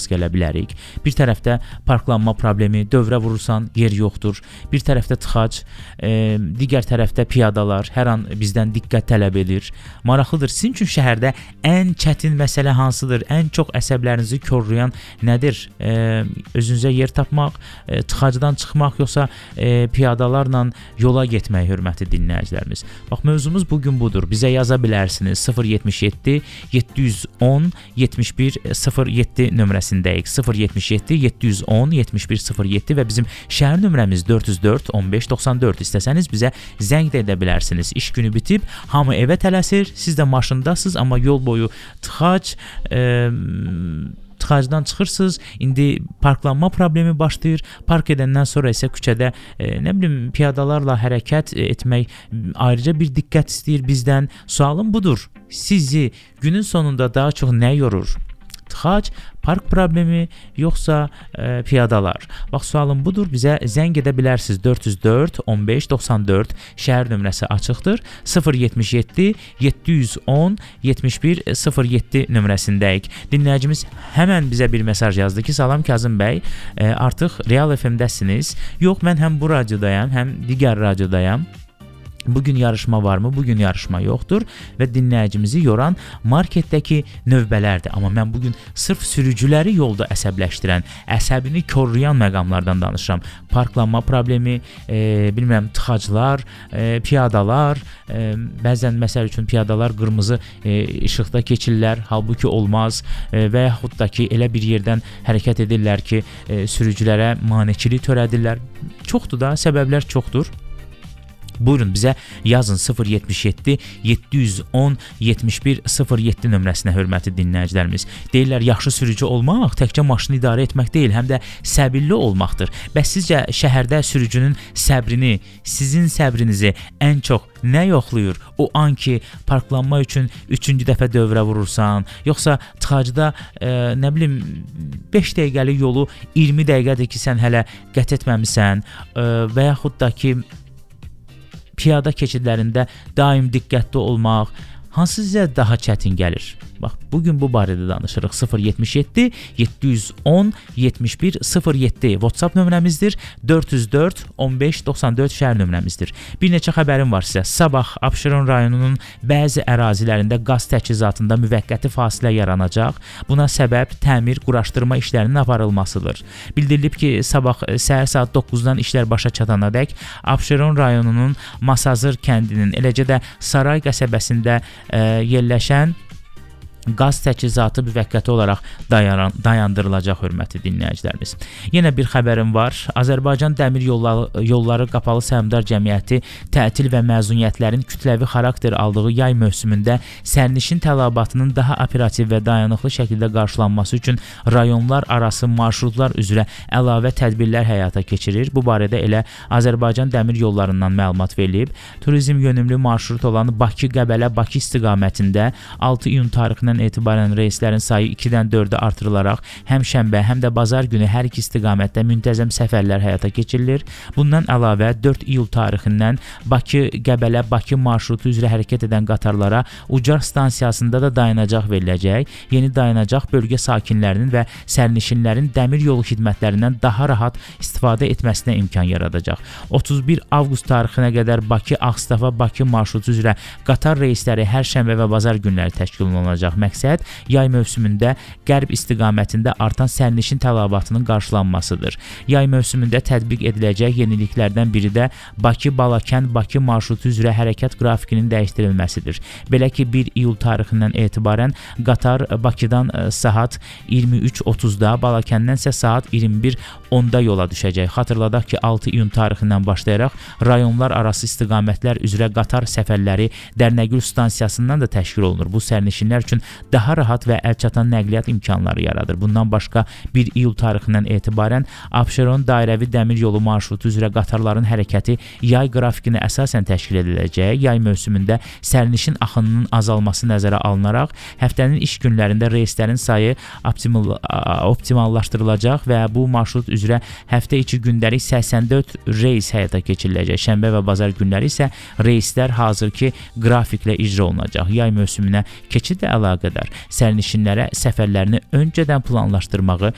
rast gələ bilərik. Bir tərəfdə parklanma problemi, dövrə vurursan, yer yoxdur. Bir tərəfdə tıxac, digər tərəfdə piyadalar hər an bizdən diqqət tələb edir. Maraqlıdır, sizin üçün şəhərdə ən çətin məsələ hansıdır? Ən çox əsəblərinizi korlayan nədir? Özünüzə yer tapmaq, tıxacdan çıxmaq, yoxsa piyadalarla yola getmək, hörmətli dinləyicilərimiz? Bax, mövzumuz bugün budur. Bizə yaza bilərsiniz. 077 710 71 07 nömrəsindəyik. 077 710 71 07 və bizim şəhər nömrəmiz 404 15 94. İstəsəniz bizə zəng də edə bilərsiniz. İş günü bitib, hamı evə tələsir, siz də maşındasınız, amma yol boyu tıxacdan çıxırsınız, indi parklanma problemi başlayır, park edəndən sonra isə küçədə piyadalarla hərəkət etmək ayrıca bir diqqət istəyir bizdən. Sualım budur, sizi günün sonunda daha çox nə yorur? Tıxac, park problemi, yoxsa piyadalar? Bax, sualım budur, bizə zəng edə bilərsiniz. 404 15 94 şəhər nömrəsi açıqdır. 077 710 71 07 nömrəsindəyik. Dinləyicimiz həmən bizə bir mesaj yazdı ki, salam Kazım bəy, artıq Real FM-dəsiniz. Yox, mən həm bu radiodayam, həm digər radiodayam. Bugün yarışma varmı? Bugün yarışma yoxdur və dinləyicimizi yoran marketdəki növbələrdir. Amma mən bugün sırf sürücüləri yolda əsəbləşdirən, əsəbini korlayan məqamlardan danışıram. Parklanma problemi, tıxaclar, piyadalar, bəzən məsəl üçün piyadalar qırmızı işıqda keçirlər, halbuki olmaz və yaxud da ki, elə bir yerdən hərəkət edirlər ki, sürücülərə maneçilik törədirlər. Çoxdur da, səbəblər çoxdur. Buyurun, bizə yazın 077 710 71 07 nömrəsinə, hörmətli dinləyicilərimiz. Deyirlər, yaxşı sürücü olmaq təkcə maşını idarə etmək deyil, həm də səbirli olmaqdır. Bəs sizcə şəhərdə sürücünün səbrini, sizin səbrinizi ən çox nə yoxlayır? O an ki, parklanma üçün 3-cü dəfə dövrə vurursan, yoxsa tıxacda 5 dəqiqəlik yolu 20 dəqiqədir ki, sən hələ qət etməmisən və yaxud da ki, piyada keçidlərində daim diqqətli olmaq hansı sizə daha çətin gəlir? Bax, bugün bu barədə danışırıq. 077 710 71 07 WhatsApp nömrəmizdir. 404 15 94 şəhər nömrəmizdir. Bir neçə xəbərim var sizə. Sabah Abşeron rayonunun bəzi ərazilərində qaz təchizatında müvəqqəti fasilə yaranacaq. Buna səbəb təmir, quraşdırma işlərinin aparılmasıdır. Bildirilib ki, sabah səhər saat 9-dan işlər başa çatanadək Abşeron rayonunun Masazır kəndinin, eləcə də Saray qəsəbəsində yerləşən qaz təchizatı müvəqqəti olaraq dayandırılacaq, hörmətli dinləyicilərimiz. Yenə bir xəbərim var. Azərbaycan Dəmir Yolları Qapalı Səhmdar Cəmiyyəti tətil və məzuniyyətlərin kütləvi xarakter aldığı yay mövsümündə sərnişin tələbatının daha operativ və dayanıqlı şəkildə qarşılanması üçün rayonlar arası marşrutlar üzrə əlavə tədbirlər həyata keçirir. Bu barədə elə Azərbaycan Dəmir Yollarından məlumat verilib. Turizm yönümlü marşrut olan Bakı-Qəbələ-Bakı istiqamətində 6 iyun tarixindən etibarən reyslərin sayı 2-dən 4-ə artırılaraq həm şənbə, həm də bazar günü hər iki istiqamətdə müntəzəm səfərlər həyata keçirilir. Bundan əlavə 4 iyul tarixindən Bakı-Qəbələ-Bakı marşrutu üzrə hərəkət edən qatarlara Ucar stansiyasında da dayanacaq veriləcək. Yeni dayanacaq bölgə sakinlərinin və sərnişinlərin dəmir yolu xidmətlərindən daha rahat istifadə etməsinə imkan yaradacaq. 31 avqust tarixinə qədər Bakı-Ağstafa-Bakı marşrutu üzrə qatar reysləri hər şənbə və bazar günləri təşkil olunacaq. Məqsəd yay mövsümündə qərb istiqamətində artan sərnişin tələbatının qarşılanmasıdır. Yay mövsümündə tətbiq ediləcək yeniliklərdən biri də Bakı-Balakən-Bakı marşrutu üzrə hərəkət qrafikinin dəyişdirilməsidir. Belə ki, 1 iyul tarixindən etibarən qatar Bakıdan saat 23:30-da, Balakəndən isə saat 21:10-da yola düşəcək. Xatırladaq ki, 6 iyun tarixindən başlayaraq rayonlar arası istiqamətlər üzrə qatar səfərləri Dərnəgül stansiyasından da təşkil olunur. Bu sərnişinlər üçün daha rahat və əlçatan nəqliyyat imkanları yaradır. Bundan başqa 1 iyul tarixindən etibarən Abşeron dairəvi dəmir yolu marşrutu üzrə qatarların hərəkəti yay qrafikinə əsasən təşkil ediləcək. Yay mövsümündə sərnişin axınının azalması nəzərə alınaraq həftənin iş günlərində reyslərin sayı optimallaşdırılacaq və bu marşrut üzrə həftə içi gündəlik 84 reys həyata keçiriləcək. Şənbə və bazar günləri isə reyslər hazırki qrafiklə icra olunacaq. Yay mövsümünə keçidlə əlaqədar sərnişinlərə səfərlərini öncədən planlaşdırmağı